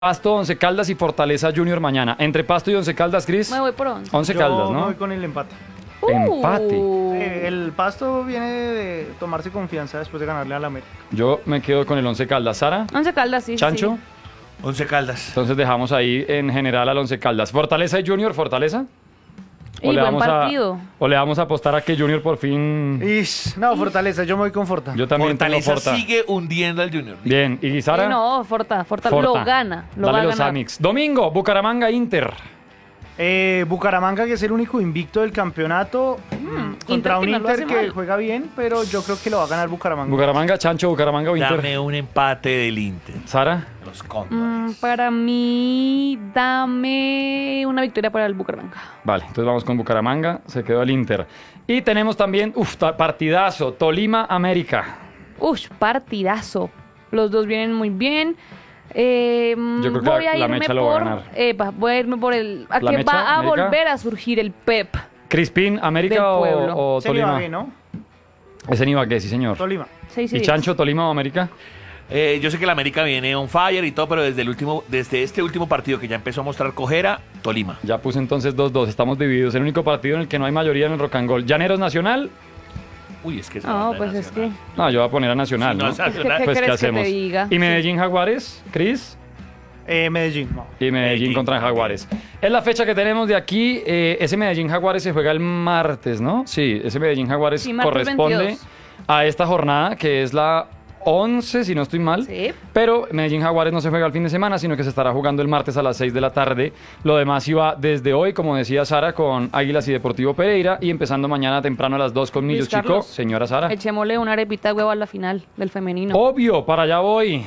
Pasto, Once Caldas y Fortaleza Junior mañana. Entre Pasto y Once Caldas, Cris. Me voy por 11. Once Caldas, Yo ¿no? voy con el empate. Empate. El Pasto viene de tomarse confianza después de ganarle al América. Yo me quedo con el Once Caldas. ¿Sara? Once Caldas, sí. ¿Chancho? Sí. Once Caldas. Entonces dejamos ahí en general al Once Caldas. ¿Fortaleza y Junior? ¿Fortaleza? Y buen partido. ¿O le vamos a apostar a que Junior por fin... No, Fortaleza, yo me voy con Forta. Yo también tengo Fortaleza Forta. sigue hundiendo al Junior. Bien, ¿y Sara? No, Forta Forta. lo gana. Lo Dale va a los ganar. Amix. Domingo, Bucaramanga Inter. Bucaramanga, que es el único invicto del campeonato, contra un que no lo Inter hace que mal. juega bien, pero yo creo que lo va a ganar Bucaramanga. Bucaramanga, Chancho, Bucaramanga o Inter. Dame un empate del Inter. Sara. Los Cóndores. Para mí, dame una victoria para el Bucaramanga. Vale, entonces vamos con Bucaramanga, se quedó el Inter. Y tenemos también, partidazo, Tolima América. Partidazo. Los dos vienen muy bien. Yo creo que voy a la irme Mecha lo va a por. ganar. Voy a irme por el. A ¿La que Mecha, va a América? volver a surgir el Pep. Crispín, Del América pueblo. o Es en Ibagué, Tolima. ¿no? Es en Ibagué, sí señor. Tolima. 6 ¿Y Chancho, Tolima o América? Yo sé que el América viene on fire y todo, pero desde este último partido que ya empezó a mostrar cojera, Tolima. Ya puse entonces 2-2, estamos divididos. El único partido en el que no hay mayoría en el Rock and Roll. Llaneros Nacional. Uy, es que esa No, banda pues es que. Nacional. No, yo voy a poner a Nacional, Sí, ¿no? no, es Nacional. ¿Qué Pues, ¿qué querés que te hacemos? diga? ¿Y Medellín Jaguares, Cris? Medellín, no. Y Medellín Medellín. contra Jaguares. Es la fecha que tenemos de aquí. Ese Medellín Jaguares se juega el martes, ¿no? Sí, ese Medellín Jaguares Sí, martes corresponde 22. a esta jornada que es la 11, si no estoy mal. Sí. Pero Medellín Jaguares no se juega el fin de semana, sino que se estará jugando el martes a las 6 de la tarde. Lo demás iba desde hoy, como decía Sara, con Águilas y Deportivo Pereira. Y empezando mañana temprano a las 2 con Millos Luis Chico. Carlos. Señora Sara. Echémosle una arepita de huevo a la final del femenino. Obvio, para allá voy.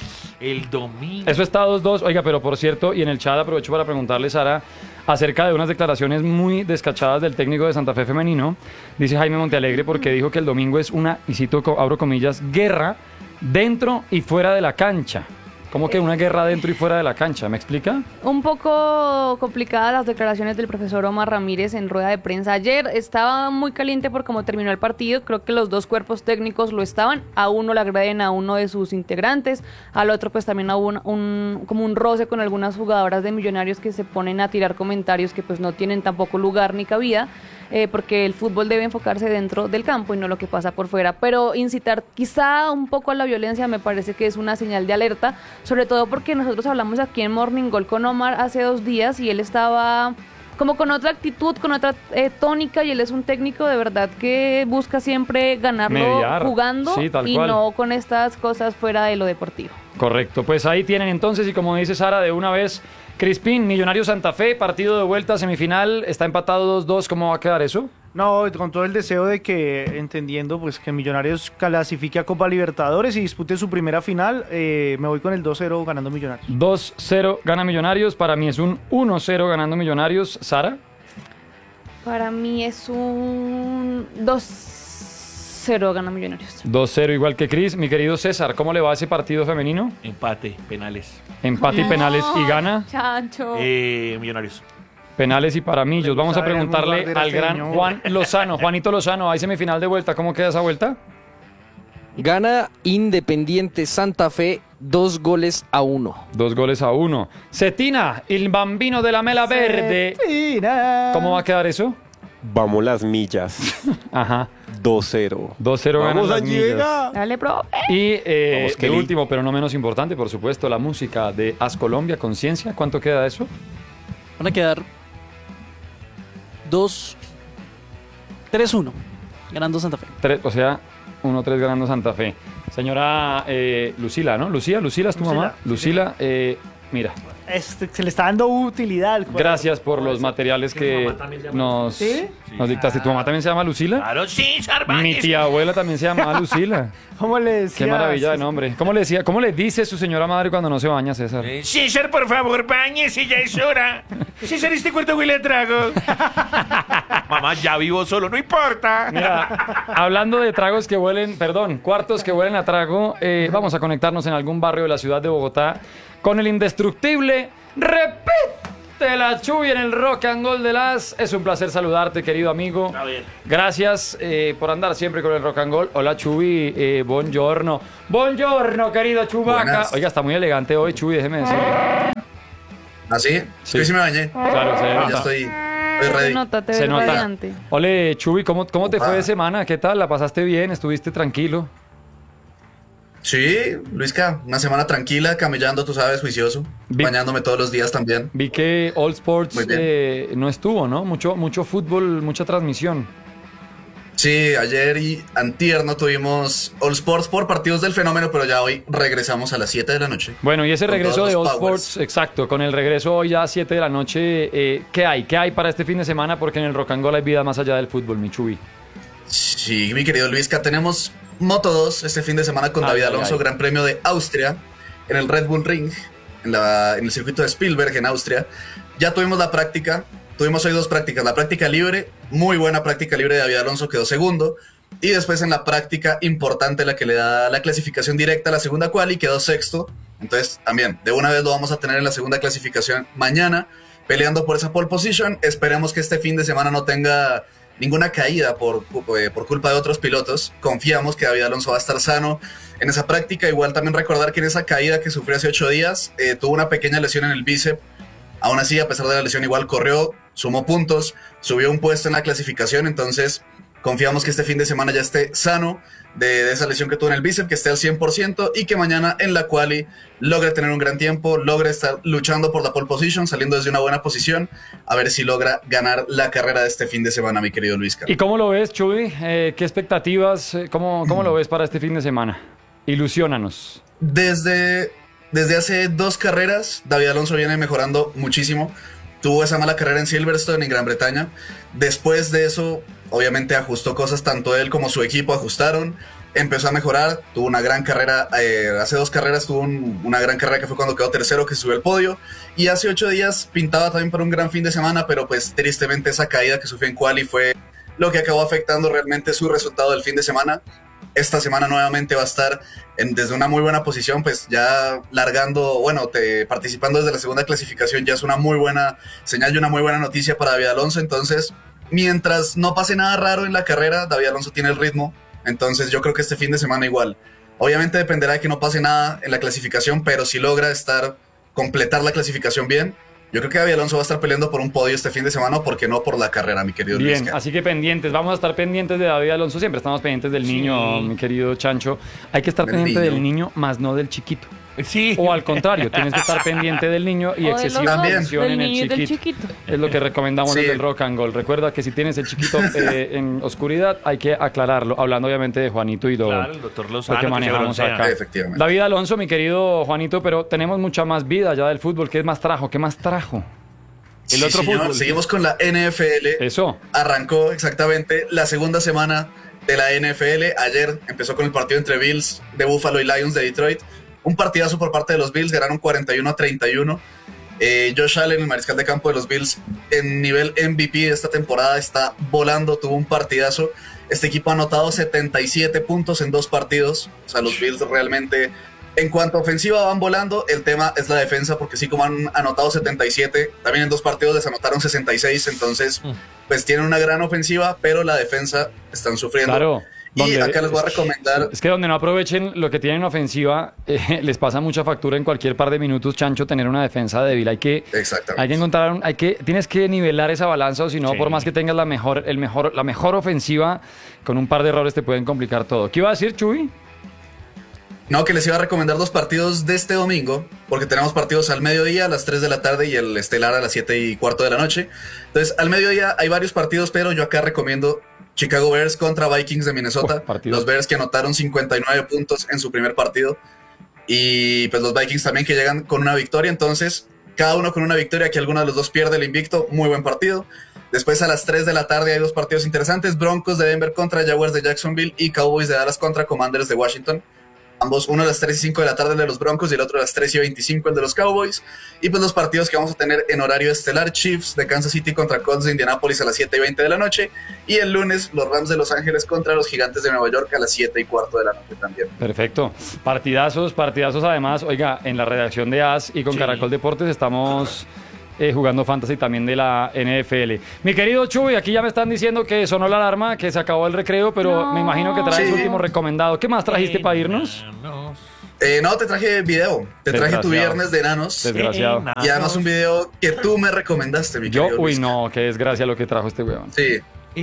El domingo. Eso está 2-2. Oiga, pero por cierto, y en el chat aprovecho para preguntarle, Sara, acerca de unas declaraciones muy descachadas del técnico de Santa Fe femenino. Dice Jaime Montealegre porque dijo que el domingo es una, y cito, abro comillas, guerra dentro y fuera de la cancha. ¿Cómo que una guerra dentro y fuera de la cancha? ¿Me explica? Un poco complicadas las declaraciones del profesor Omar Ramírez en rueda de prensa. Ayer estaba muy caliente por cómo terminó el partido. Creo que los dos cuerpos técnicos lo estaban. A uno le agreden a uno de sus integrantes. Al otro pues también hubo como un roce con algunas jugadoras de Millonarios que se ponen a tirar comentarios que pues no tienen tampoco lugar ni cabida. Porque el fútbol debe enfocarse dentro del campo y no lo que pasa por fuera. Pero incitar quizá un poco a la violencia me parece que es una señal de alerta, sobre todo porque nosotros hablamos aquí en Morning Goal con Omar hace 2 días y él estaba como con otra actitud, con otra tónica, y él es un técnico de verdad que busca siempre ganarlo Mediar. jugando Sí, tal y cual. no con estas cosas fuera de lo deportivo. Correcto, pues ahí tienen entonces, y como dice Sara, de una vez, Crispín, Millonarios Santa Fe, partido de vuelta, semifinal, está empatado 2-2, ¿cómo va a quedar eso? No, con todo el deseo de que, entendiendo pues que Millonarios clasifique a Copa Libertadores y dispute su primera final, me voy con el 2-0 ganando Millonarios. 2-0 gana Millonarios, para mí es un 1-0 ganando Millonarios. Sara, Para mí es un 2-0 gana Millonarios. 2-0 igual que Cris. Mi querido César, ¿cómo le va ese partido femenino? Empate, penales. Empate y penales y gana. Chancho. Millonarios. Penales y para millos. Le Vamos a gusta ver preguntarle un al gran señor. Juan Lozano. Juanito Lozano, hay semifinal de vuelta. ¿Cómo queda esa vuelta? Gana Independiente Santa Fe 2-1. 2-1. Cetina, el bambino de la mela verde. Mira. ¿Cómo va a quedar eso? Vamos las millas. Ajá. 2-0. 2-0 ganan Vamos las a millas. llegar. Dale, profe. Y Vamos, de Kelly. último, pero no menos importante, por supuesto, la música de As Colombia, Conciencia. ¿Cuánto queda eso? Van a quedar 3-1, ganando Santa Fe. O sea, 1-3 ganando Santa Fe. Señora Lucila, ¿no? Lucila es tu Lucila, mamá. Lucila, mira, Se le está dando utilidad al cuadro. gracias por los materiales que nos dictaste. ¿Tu mamá también se llama Lucila? Claro, sí, Mi Cervantes. tía abuela también se llamaba Lucila. ¿Cómo le decía? Qué maravilla de nombre. ¿Cómo le dice su señora madre cuando no se baña, César? César, por favor, bañese, ya es hora. César, este cuarto huele a trago. Mamá, ya vivo solo, no importa. Mira, hablando de tragos que huelen, cuartos que huelen a trago, vamos a conectarnos en algún barrio de la ciudad de Bogotá con el indestructible Repite de la Chuy en el Rock and Roll de las. Es un placer saludarte, querido amigo. A ver. Gracias por andar siempre con el Rock and Roll. Hola, Chuy. Buongiorno. Buongiorno, querido Chubaca. Buenas. Oiga, está muy elegante hoy, Chuy, déjeme decirle. ¿Ah, sí? Sí. Sí, sí me bañé. Claro, se Ya nota. estoy Se ready. nota, te Se ves nota. radiante. Ole, Chuy, ¿cómo te fue Opa. de semana? ¿Qué tal? ¿La pasaste bien? ¿Estuviste tranquilo? Sí, Luisca, una semana tranquila, camellando, tú sabes, juicioso. Vi- Bañándome todos los días también. Vi que All Sports Muy bien. no estuvo, ¿no? Mucho fútbol, mucha transmisión. Sí, ayer y antier no tuvimos All Sports por partidos del fenómeno, pero ya hoy regresamos a las 7 de la noche. Bueno, y ese Con regreso todos de All los powers. Sports, exacto, con el regreso hoy ya a 7 de la noche, ¿qué hay? ¿Qué hay para este fin de semana? Porque en el Rock and Roll hay vida más allá del fútbol, mi Chuy. Sí, mi querido Luisca, tenemos Moto 2 este fin de semana con Ay, David ay, Alonso, ay. Gran Premio de Austria, en el Red Bull Ring, en el circuito de Spielberg en Austria. Ya tuvimos la práctica, tuvimos hoy 2 prácticas, la práctica libre, muy buena práctica libre de David Alonso, quedó segundo, y después en la práctica importante, la que le da la clasificación directa a la segunda quali, quedó sexto. Entonces también, de una vez lo vamos a tener en la segunda clasificación mañana, peleando por esa pole position. Esperemos que este fin de semana no tenga ninguna caída por culpa de otros pilotos. Confiamos que David Alonso va a estar sano en esa práctica. Igual también recordar que en esa caída que sufrió hace 8 días, tuvo una pequeña lesión en el bíceps. Aún así, a pesar de la lesión, igual corrió, sumó puntos, subió un puesto en la clasificación. Entonces, confiamos que este fin de semana ya esté sano de esa lesión que tuvo en el bíceps, que esté al 100% y que mañana en la quali logre tener un gran tiempo, logre estar luchando por la pole position, saliendo desde una buena posición, a ver si logra ganar la carrera de este fin de semana, mi querido Luisca. ¿Y cómo lo ves, Chuy? ¿Qué expectativas? ¿Cómo lo ves para este fin de semana? Ilusiónanos. Desde hace 2 carreras, David Alonso viene mejorando muchísimo. Tuvo esa mala carrera en Silverstone, en Gran Bretaña. Después de eso, obviamente ajustó cosas, tanto él como su equipo ajustaron. Empezó a mejorar, tuvo una gran carrera, hace 2 carreras tuvo una gran carrera que fue cuando quedó tercero, que subió el podio. Y hace 8 días pintaba también para un gran fin de semana, pero pues tristemente esa caída que sufrió en quali fue lo que acabó afectando realmente su resultado del fin de semana. Esta semana nuevamente va a estar desde una muy buena posición, pues ya largando, participando desde la segunda clasificación, ya es una muy buena señal y una muy buena noticia para David Alonso. Entonces, mientras no pase nada raro en la carrera, David Alonso tiene el ritmo. Entonces yo creo que este fin de semana igual. Obviamente dependerá de que no pase nada en la clasificación, pero si logra completar la clasificación bien, yo creo que David Alonso va a estar peleando por un podio este fin de semana, porque no por la carrera, mi querido Bien, Luisca. así que pendientes, vamos a estar pendientes de David Alonso, siempre estamos pendientes del niño, mi querido Chancho. Hay que estar Del pendiente niño. del niño, más no del chiquito. Sí. O al contrario, tienes que estar pendiente del niño y O de los excesiva dos, atención del en el niño y del chiquito. chiquito. Es lo que recomendamos Sí. desde el Rock and Roll. Recuerda que si tienes el chiquito en oscuridad, hay que aclararlo. Hablando obviamente de Juanito y Claro, el doctor Lozano, lo que que se manejamos broncea. acá. Efectivamente. David Alonso, mi querido Juanito, pero tenemos mucha más vida ya del fútbol. ¿Qué más trajo? ¿Qué más trajo? El Sí, otro señor. fútbol. Seguimos con la NFL. Eso. Arrancó exactamente la segunda semana de la NFL. Ayer empezó con el partido entre Bills de Buffalo y Lions de Detroit. Un partidazo por parte de los Bills, ganaron 41-31. Josh Allen, el mariscal de campo de los Bills, en nivel MVP de esta temporada, está volando, tuvo un partidazo. Este equipo ha anotado 77 puntos en 2 partidos. O sea, los Bills realmente, en cuanto a ofensiva, van volando. El tema es la defensa, porque sí, como han anotado 77, también en 2 partidos les anotaron 66. Entonces, pues tienen una gran ofensiva, pero la defensa están sufriendo. Claro. Y acá les voy a recomendar. Es que donde no aprovechen lo que tienen en ofensiva, les pasa mucha factura en cualquier par de minutos, Chancho, tener una defensa débil. Hay que Exactamente. encontrar, tienes que nivelar esa balanza, o si no, Sí. por más que tengas la mejor ofensiva, con un par de errores te pueden complicar todo. ¿Qué iba a decir, Chuy? No, que les iba a recomendar 2 partidos de este domingo, porque tenemos partidos al mediodía, a las 3 de la tarde y el estelar a las 7:15 de la noche. Entonces, al mediodía hay varios partidos, pero yo acá recomiendo Chicago Bears contra Vikings de Minnesota. Partido. Los Bears que anotaron 59 puntos en su primer partido. Y pues los Vikings también que llegan con una victoria. Entonces, cada uno con una victoria, que alguno de los dos pierde el invicto. Muy buen partido. Después a las 3 de la tarde hay 2 partidos interesantes. Broncos de Denver contra Jaguars de Jacksonville y Cowboys de Dallas contra Commanders de Washington. Ambos, uno a las 3:05 de la tarde, el de los Broncos, y el otro a las 3:25, el de los Cowboys. Y pues los partidos que vamos a tener en horario estelar: Chiefs de Kansas City contra Colts de Indianapolis a las 7:20 de la noche. Y el lunes, los Rams de Los Ángeles contra los Gigantes de Nueva York a las 7:15 de la noche también. Perfecto. Partidazos además. Oiga, en la redacción de AS y con Sí. Caracol Deportes estamos jugando fantasy también de la NFL. Mi querido Chuy, aquí ya me están diciendo que sonó la alarma, que se acabó el recreo, pero me imagino que traes último recomendado. ¿Qué más trajiste para irnos? No, te traje video. Te traje tu viernes de enanos. Desgraciado. Y además un video que tú me recomendaste, mi querido Luis. No, qué desgracia lo que trajo este weón. Sí. Tú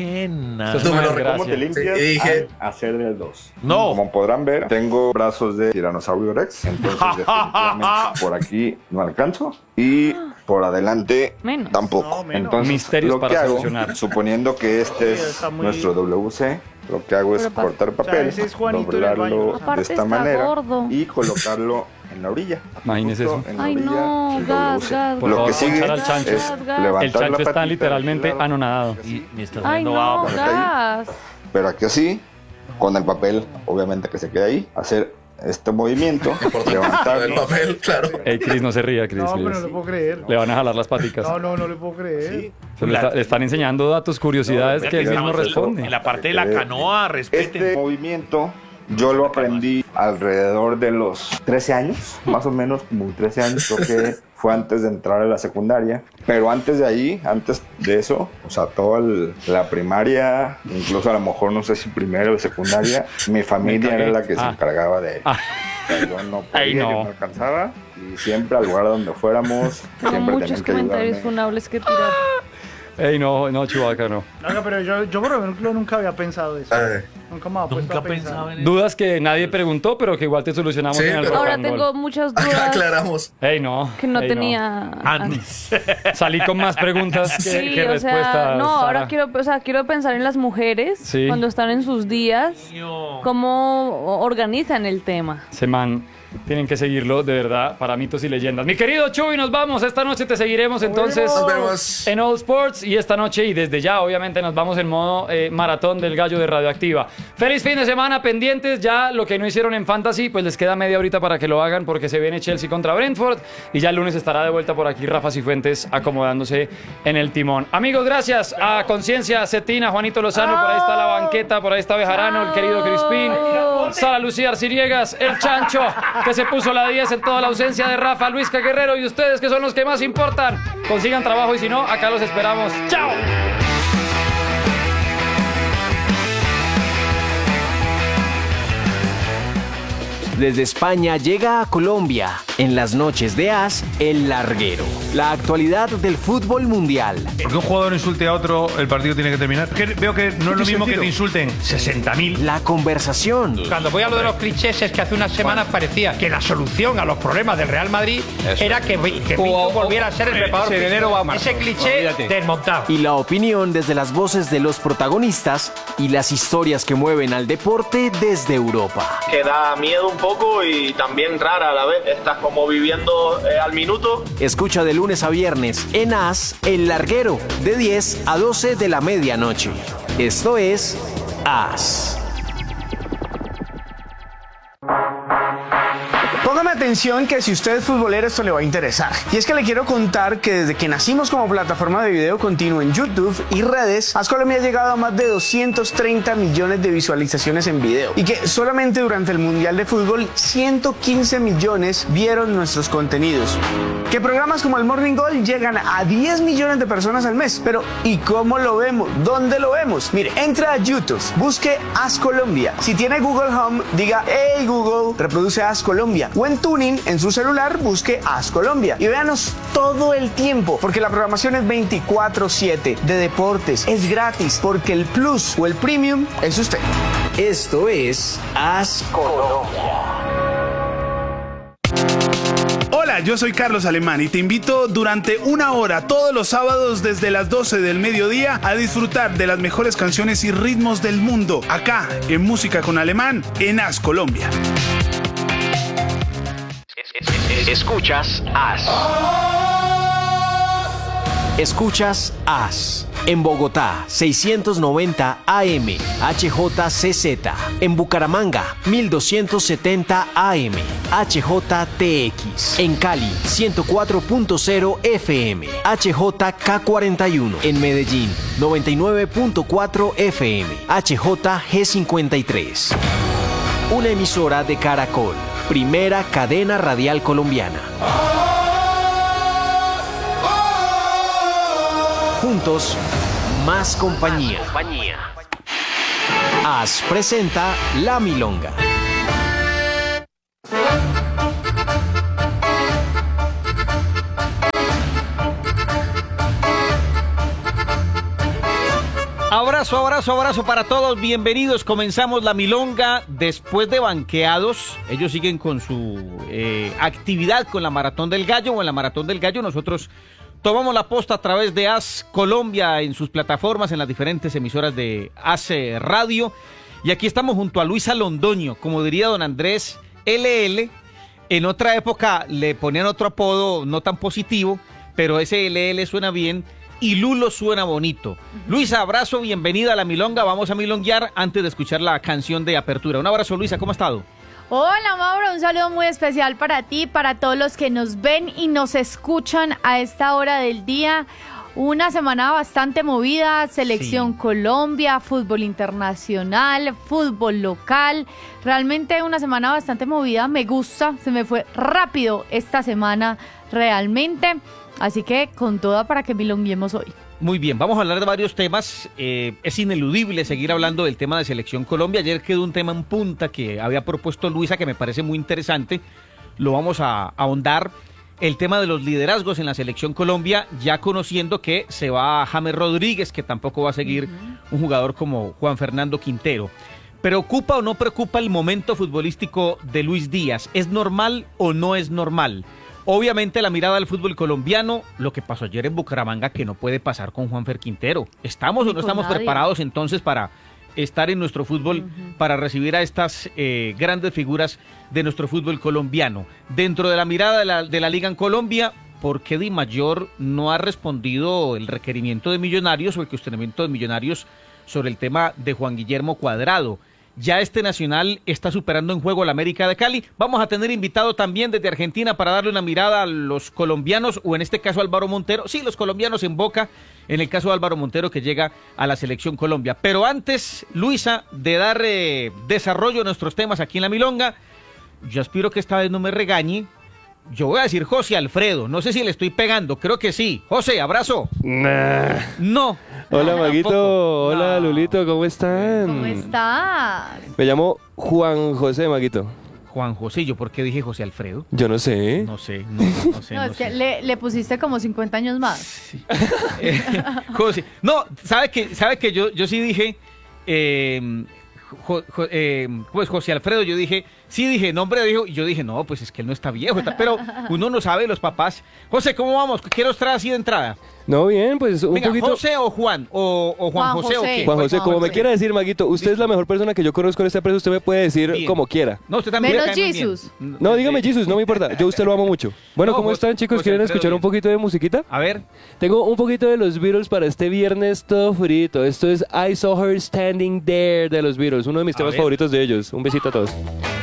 me lo ¿Cómo te limpias? Y dije, al hacer del 2. No. Como podrán ver, tengo brazos de tiranosaurio Rex. Entonces, definitivamente, por aquí no alcanzo. Y por adelante Menos. tampoco. No, menos. Entonces, Misterios lo que para hago, solucionar. suponiendo que este Sí, es está muy- nuestro WC, lo que hago es Pero cortar O sea, papel, ese es Juanito en el baño, doblarlo ¿no? Aparte de esta está manera gordo. y colocarlo en la orilla. Imagínese Justo eso. en la Ay, orilla no, del gas, WC. gas, Por Lo favor, que sigue ponchar al chancho. es Gas. levantar El chancho la está patita literalmente del lado, anonadado. Y me estás Ay, dando no, agua. gas. pero aquí así, con el papel, obviamente que se quede ahí, hacer este movimiento, levantar el papel, claro. Ey, Chris, no se ría, Chris. No, pero les- no lo puedo creer. Le van a jalar las paticas. No le puedo creer. Le están enseñando datos, curiosidades No, que él mismo Estamos responde. en la parte de la canoa, respeten. Este movimiento yo lo aprendí alrededor de los 13 años, más o menos como 13 años, creo que fue antes de entrar a la secundaria. Pero antes de ahí, antes de eso, o sea, toda la primaria, incluso a lo mejor no sé si primero o secundaria, mi familia era la que se encargaba de él. O sea, yo no podía, Ay, no. yo no alcanzaba y siempre al lugar donde fuéramos, Tengo siempre muchos tenían que comentarios ayudarme. funables que tirar. Ey, no, Chewbacca, no. Oiga, pero yo por lo menos nunca había pensado eso. Ay. Nunca me había puesto Nunca a pensar. pensaba en eso. Dudas que nadie preguntó, pero que igual te solucionamos Sí, en el pero- rock Ahora and roll. tengo muchas Acá dudas aclaramos. Ey, no. que no ey, tenía Antes. Salí con más preguntas que, Sí, que o respuestas. sea, no, ahora Sara. quiero pensar en las mujeres Sí. cuando están en sus días, Niño. cómo organizan el tema. Ese man, tienen que seguirlo, de verdad, para mitos y leyendas. Mi querido Chuy, nos vamos. Esta noche te seguiremos entonces Nos vemos. en All Sports. Y esta noche y desde ya, obviamente, nos vamos en modo maratón del gallo de Radioactiva. Feliz fin de semana, pendientes. Ya lo que no hicieron en Fantasy, pues les queda media horita para que lo hagan porque se viene Chelsea contra Brentford. Y ya el lunes estará de vuelta por aquí Rafa Cifuentes acomodándose en el timón. Amigos, gracias a Conciencia Cetina, Juanito Lozano, por ahí está la banqueta, por ahí está Bejarano, el querido Crispín, Sara Lucía Arciniegas, el Chancho, que se puso la 10 en toda la ausencia de Rafa, Luisca Guerrero y ustedes que son los que más importan. Consigan trabajo y si no, acá los esperamos. ¡Chao! Desde España llega a Colombia, en las noches de As, El Larguero. La actualidad del fútbol mundial. Porque un jugador insulte a otro, el partido tiene que terminar. Veo que no es lo mismo que te insulten 60.000. La conversación. Cuando voy a lo de los clichés es que hace unas semanas parecía que la solución a los problemas del Real Madrid era que Pinto volviera a ser el preparador físico. Ese cliché desmontado. Y la opinión desde las voces de los protagonistas y las historias que mueven al deporte desde Europa. Que da miedo un poco y también rara a la vez. Estás como viviendo al minuto. Escucha de lunes a viernes en As, El Larguero, de 10 a 12 de la medianoche. Esto es As. Póngame atención que si usted es futbolero esto le va a interesar. Y es que le quiero contar que desde que nacimos como plataforma de video continuo en YouTube y redes, As Colombia ha llegado a más de 230 millones de visualizaciones en video. Y que solamente durante el Mundial de Fútbol 115 millones vieron nuestros contenidos. Que programas como el Morning Goal llegan a 10 millones de personas al mes. Pero ¿y cómo lo vemos? ¿Dónde lo vemos? Mire, entra a YouTube, busque As Colombia. Si tiene Google Home, diga "Hey Google, reproduce As Colombia". O en Tuning, en su celular, busque As Colombia. Y véanos todo el tiempo, porque la programación es 24/7 de deportes. Es gratis, porque el Plus o el Premium es usted. Esto es As Colombia. Hola, yo soy Carlos Alemán y te invito durante una hora todos los sábados desde las 12 del mediodía a disfrutar de las mejores canciones y ritmos del mundo, acá en Música con Alemán, en As Colombia. Escuchas As. Escuchas As. En Bogotá, 690 AM, HJCZ. En Bucaramanga, 1270 AM, HJTX. En Cali, 104.0 FM, HJK41. En Medellín, 99.4 FM, HJG53. Una emisora de Caracol, primera cadena radial colombiana. juntos, más compañía. AS presenta La Milonga. Abrazo para todos, bienvenidos. Comenzamos La Milonga después de banqueados. Ellos siguen con su actividad con la Maratón del Gallo o en la Maratón del Gallo. Nosotros tomamos la posta a través de AS Colombia en sus plataformas, en las diferentes emisoras de AS Radio. Y aquí estamos junto a Luisa Londoño, como diría don Andrés, LL. En otra época le ponían otro apodo no tan positivo, pero ese LL suena bien. Y Lulo suena bonito. Luisa, abrazo, bienvenida a La Milonga. Vamos a milonguear antes de escuchar la canción de apertura. Un abrazo, Luisa, ¿cómo ha estado? Hola, Mauro, un saludo muy especial para ti, para todos los que nos ven y nos escuchan a esta hora del día. Una semana bastante movida, Selección Colombia, fútbol internacional, fútbol local. Realmente una semana bastante movida, me gusta, se me fue rápido esta semana realmente. Así que con toda para que milonguemos hoy. Muy bien, vamos a hablar de varios temas. Es ineludible seguir hablando del tema de Selección Colombia. Ayer quedó un tema en punta que había propuesto Luisa que me parece muy interesante. Lo vamos a ahondar. El tema de los liderazgos en la Selección Colombia, ya conociendo que se va James Rodríguez, que tampoco va a seguir un jugador como Juan Fernando Quintero. ¿Preocupa o no preocupa el momento futbolístico de Luis Díaz? ¿Es normal o no es normal? Obviamente la mirada al fútbol colombiano, lo que pasó ayer en Bucaramanga, que no puede pasar con Juanfer Quintero. ¿Estamos o no estamos preparados entonces para estar en nuestro fútbol, para recibir a estas grandes figuras de nuestro fútbol colombiano? Dentro de la mirada de la Liga en Colombia, ¿por qué Di Mayor no ha respondido el requerimiento de Millonarios o el cuestionamiento de Millonarios sobre el tema de Juan Guillermo Cuadrado? Ya este Nacional está superando en juego al América de Cali. Vamos a tener invitado también desde Argentina para darle una mirada a los colombianos, o en este caso Álvaro Montero. Sí, los colombianos en Boca, en el caso de Álvaro Montero que llega a la Selección Colombia. Pero antes, Luisa, de dar desarrollo a nuestros temas aquí en La Milonga, yo aspiro que esta vez no me regañe. Yo voy a decir José Alfredo, no sé si le estoy pegando, creo que sí. José, abrazo. Nah. No. Hola, Maguito. Hola, Lulito, ¿cómo están? ¿Cómo estás? Me llamo Juan José, Maguito. Juan José, ¿yo por qué dije José Alfredo? Yo no sé. No sé. No, es que le pusiste como 50 años más. Sí. José. No, ¿sabe que yo sí dije... pues José Alfredo, yo dije, nombre de hijo, y yo dije, no, pues es que él no está viejo, pero uno no sabe, los papás. José, ¿cómo vamos? ¿Qué nos trae así de entrada? No, bien, pues un poquito... ¿José o Juan? ¿O Juan José o qué? Juan José, como me quiera decir, Maguito, usted es la mejor persona que yo conozco en esta empresa, usted me puede decir bien, como quiera. No, usted también. Menos Jesus. No, dígame Jesus, no me importa, yo a usted lo amo mucho. Bueno, ¿cómo están, chicos? ¿Quieren escuchar un poquito de musiquita? A ver. Tengo un poquito de los Beatles para este viernes todo frito. Esto es I Saw Her Standing There de los Beatles, uno de mis temas favoritos de ellos. Un besito a todos.